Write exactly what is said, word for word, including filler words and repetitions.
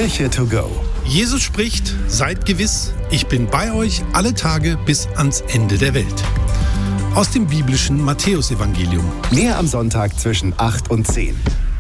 Kirche to go. Jesus spricht, seid gewiss, ich bin bei euch alle Tage bis ans Ende der Welt. Aus dem biblischen Matthäusevangelium. Mehr am Sonntag zwischen acht und zehn.